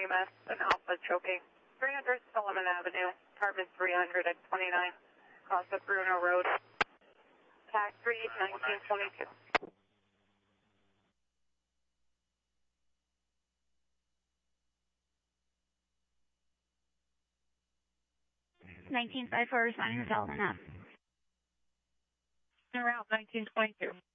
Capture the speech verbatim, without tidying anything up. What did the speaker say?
M S and Alpha choking. three hundred Solomon Avenue, apartment three hundred at twenty-nine, Casa Bruno Road. Tax three nineteen twenty-two. nineteen five four, responding to Solomon Ave. Route nineteen twenty-two.